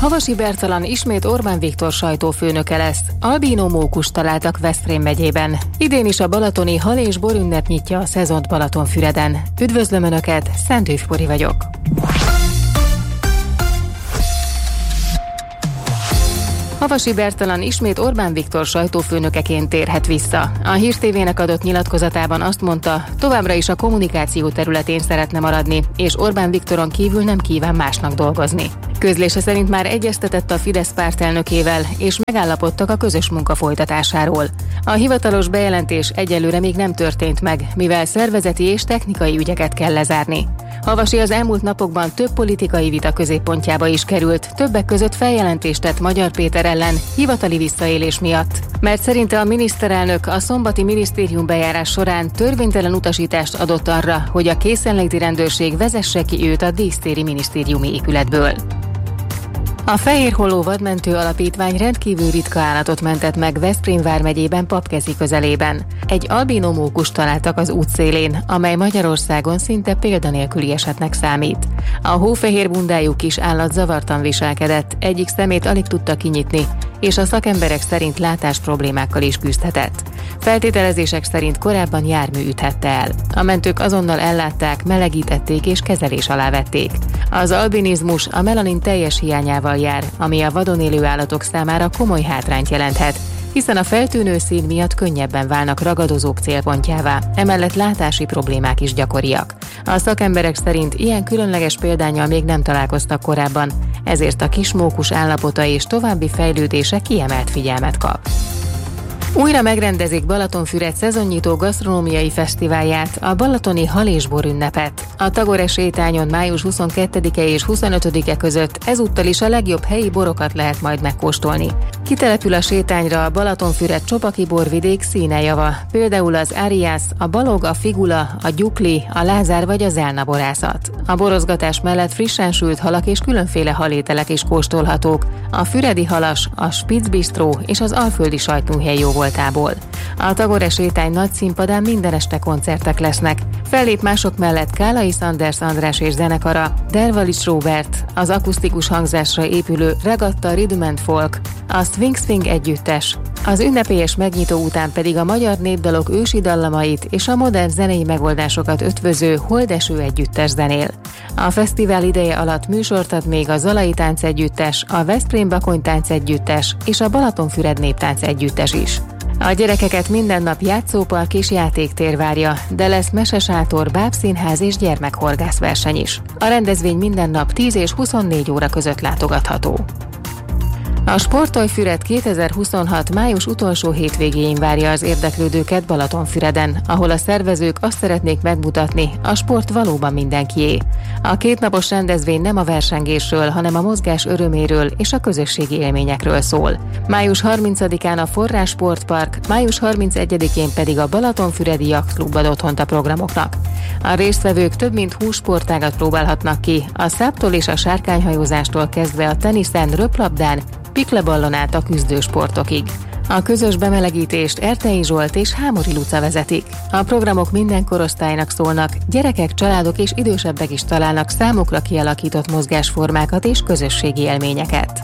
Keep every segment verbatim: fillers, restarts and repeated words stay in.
Havasi Bertalan ismét Orbán Viktor sajtófőnöke lesz. Albínó mókust találtak Veszprém megyében. Idén is a balatoni hal- és borünnep nyitja a szezont Balatonfüreden. Üdvözlöm Önöket, Szentőf Pori vagyok. Havasi Bertalan ismét Orbán Viktor sajtófőnökeként térhet vissza. A Hír té vének adott nyilatkozatában azt mondta, továbbra is a kommunikáció területén szeretne maradni, és Orbán Viktoron kívül nem kíván másnak dolgozni. Közlése szerint már egyeztetett a Fidesz pártelnökével, és megállapodtak a közös munka folytatásáról. A hivatalos bejelentés egyelőre még nem történt meg, mivel szervezeti és technikai ügyeket kell lezárni. Havasi az elmúlt napokban több politikai vita középpontjába is került, többek között feljelentést tett Magyar Péter ellen hivatali visszaélés miatt. Mert szerinte a miniszterelnök a szombati minisztériumbejárás során törvénytelen utasítást adott arra, hogy a készenléti rendőrség vezesse ki őt a dísztéri minisztériumi épületből. A Fehérholló Vadmentő Alapítvány rendkívül ritka állatot mentett meg Veszprém vármegyében Papkezi közelében. Egy albínó mókust találtak az útszélén, amely Magyarországon szinte példanélküli esetnek számít. A hófehér bundájú kis állat zavartan viselkedett, egyik szemét alig tudta kinyitni, és a szakemberek szerint látás problémákkal is küzdhetett. Feltételezések szerint korábban jármű üthette el. A mentők azonnal ellátták, melegítették és kezelés alá vették. Az albinizmus a melanin teljes hiányával jár, ami a vadon élő állatok számára komoly hátrányt jelenthet, hiszen a feltűnő szín miatt könnyebben válnak ragadozók célpontjává, emellett látási problémák is gyakoriak. A szakemberek szerint ilyen különleges példánnyal még nem találkoztak korábban, ezért a kismókus állapota és további fejlődése kiemelt figyelmet kap. Újra megrendezik Balatonfüred szezonnyitó gasztronómiai fesztiválját, a balatoni hal- és borünnepet. A Tagore sétányon május huszonkettedike és huszonötödike között ezúttal is a legjobb helyi borokat lehet majd megkóstolni. Kitelepül a sétányra a Balatonfüred csopaki borvidék színejava, például az Áriász, a Balog, a Figula, a Gyukli, a Lázár vagy az Elna borászat. A borozgatás mellett frissen sült halak és különféle halételek is kóstolhatók, a füredi halas, a Spitz Bistró és az alföldi sajtműhely jó voltából. A Tagore sétány nagy színpadán minden este koncertek lesznek. Fellép mások mellett Kálai Sanders András és zenekara, Dervalics Róbert, az akusztikus hangzásra épülő Regatta Rhythm and Folk, a Swing Swing együttes, az ünnepélyes megnyitó után pedig a magyar népdalok ősi dallamait és a modern zenei megoldásokat ötvöző Holdeső együttes zenél. A fesztivál ideje alatt műsort ad még a Zalai Tánc Együttes, a Veszprém Bakony Tánc Együttes és a Balatonfüred Néptánc Együttes is. A gyerekeket minden nap játszópark és játéktér várja, de lesz mesesátor, bábszínház és gyermekhorgászverseny is. A rendezvény minden nap tíz és huszonnégy óra között látogatható. A Sportolj-Füred kétezer-huszonhat május utolsó hétvégéjén várja az érdeklődőket Balatonfüreden, ahol a szervezők azt szeretnék megmutatni, a sport valóban mindenkié. A kétnapos rendezvény nem a versengésről, hanem a mozgás öröméről és a közösségi élményekről szól. május harmincadikán a Forrás Sportpark, május harmincegyedikén pedig a Balatonfüredi Jachtklub ad otthont a programoknak. A résztvevők több mint húsz sportágat próbálhatnak ki, a száptól és a sárkányhajózástól kezdve a teniszen, röplabdán, pikleballon át a küzdősportokig. A közös bemelegítést Ertei Zsolt és Hámori Luca vezetik. A programok minden korosztálynak szólnak, gyerekek, családok és idősebbek is találnak számukra kialakított mozgásformákat és közösségi élményeket.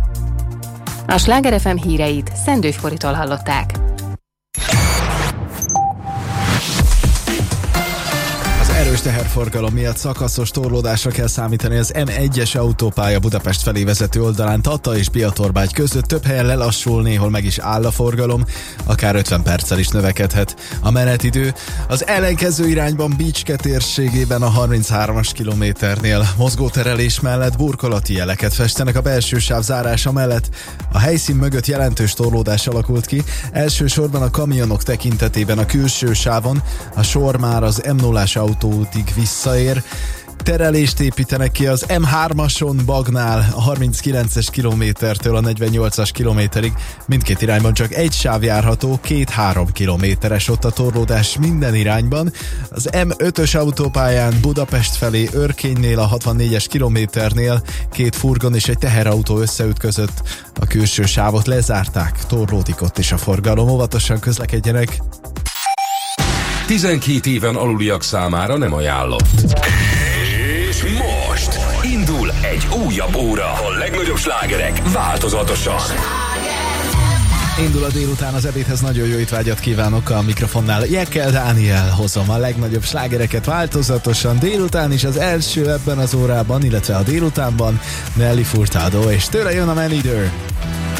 A Sláger ef em híreit Szendős Foritól hallották. Erős teherforgalom miatt szakaszos torlódásra kell számítani az em egyes autópálya Budapest felé vezető oldalán Tata és Biatorbágy között. Több helyen lelassul, néhol meg is áll a forgalom, akár ötven perccel is növekedhet a menetidő. Az ellenkező irányban Bicske térségében a harmincháromas kilométernél mozgóterelés mellett burkolati jeleket festenek a belső sáv zárása mellett. A helyszín mögött jelentős torlódás alakult ki, elsősorban a kamionok tekintetében a külső sávon, a sor már az em nullás autóútig visszaér. Terelést építenek ki az em hármason Bagnál a harminckilences kilométertől a negyvennyolcas kilométerig. Mindkét irányban csak egy sáv járható, két-három kilométeres ott a torlódás minden irányban. Az em ötös autópályán Budapest felé Örkénynél a hatvannégyes kilométernél két furgon és egy teherautó összeütközött. A külső sávot lezárták, torlódik ott is a forgalom, óvatosan közlekedjenek. tizenkét éven aluliak számára nem ajánlott. És most indul Egy újabb óra, a legnagyobb slágerek változatosan. Indul a délután, az ebédhez nagyon jó étvágyat kívánok a mikrofonnál. Jekkel Dániel, hozom a legnagyobb slágereket változatosan. Délután is az első ebben az órában, illetve a délutánban Nelly Furtado, és tőle jön a Man Eater.